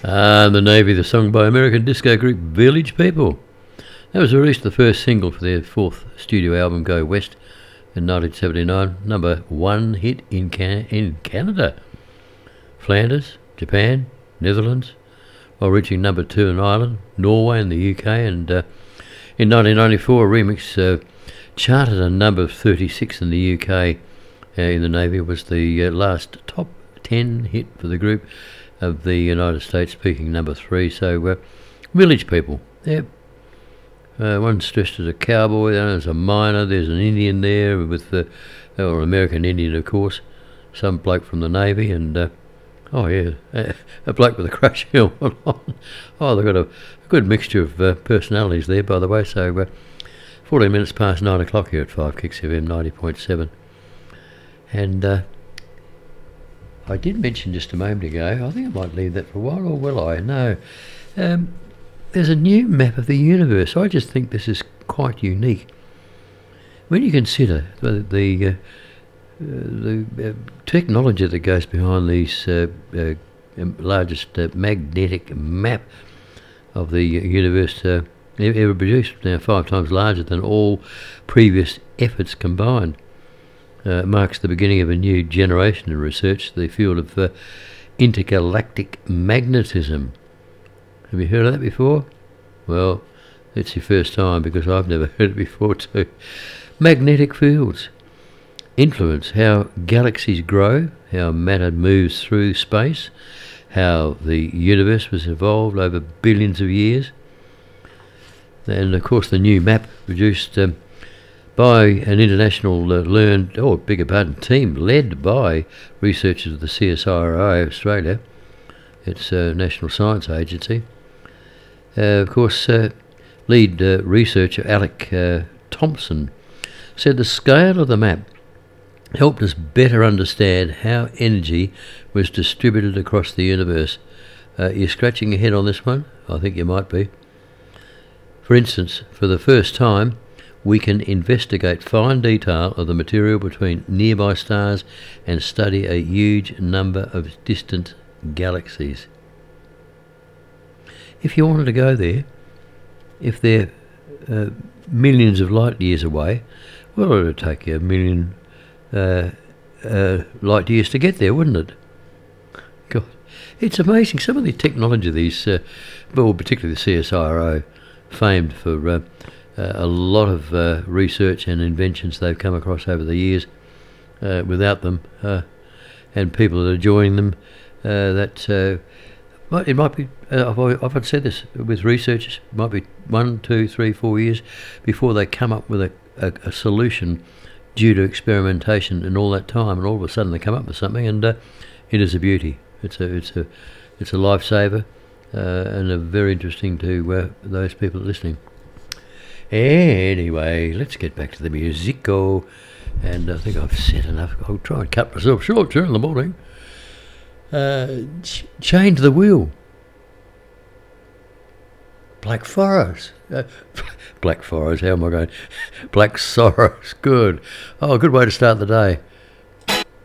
The Navy, the song by American disco group Village People. That was released the first single for their fourth studio album, Go West, in 1979. Number one hit in Canada, Flanders, Japan, Netherlands, while reaching number two in Ireland, Norway and the UK. And in 1994, a remix charted a number 36 in the UK. In the Navy was the last top 10 hit for the group of the United States, peaking number 3. So Village People, yeah. One's dressed as a cowboy, there's a miner, there's an Indian there with or American Indian, of course, some bloke from the Navy, and a bloke with a crush helmet on. Oh, they've got a good mixture of personalities there, by the way. So 14 minutes past 9 o'clock here at 5 Kicks FM 90.7. And I did mention just a moment ago, I think I might leave that for a while, or will I? No. There's a new map of the universe. I just think this is quite unique. When you consider the technology that goes behind these largest magnetic map of the universe ever produced, now 5 times larger than all previous efforts combined, marks the beginning of a new generation in research, the field of intergalactic magnetism. Have you heard of that before? Well, it's your first time, because I've never heard it before too. Magnetic fields influence how galaxies grow, how matter moves through space, how the universe was evolved over billions of years. And of course the new map produced by an international team led by researchers of the CSIRO Australia, its National Science Agency. Of course, lead researcher Alec Thompson said the scale of the map helped us better understand how energy was distributed across the universe. You're scratching your head on this one? I think you might be. For instance, for the first time, we can investigate fine detail of the material between nearby stars and study a huge number of distant galaxies. If you wanted to go there, if they're millions of light years away, well, it would take you a million light years to get there, wouldn't it? God, it's amazing. Some of the technology of these, particularly the CSIRO, famed for a lot of research and inventions they've come across over the years. Without them, and people that are joining them, it might be, I've often said this with researchers, it might be 1, 2, 3, 4 years before they come up with a solution due to experimentation and all that time, and all of a sudden they come up with something, and it is a beauty. It's a lifesaver, and very interesting to those people listening. Anyway, let's get back to the musico, and I think I've said enough. I'll try and cut myself short during the morning. Chained to the Wheel. Black Forest. Black Forest, how am I going? Black Sorrows, good. Oh, a good way to start the day.